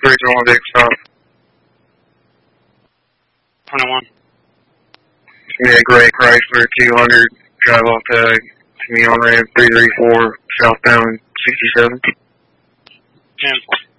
321 big stop. 21. Yeah, gray Chrysler 200, drive off tag to me on ramp 334, southbound 67. 10.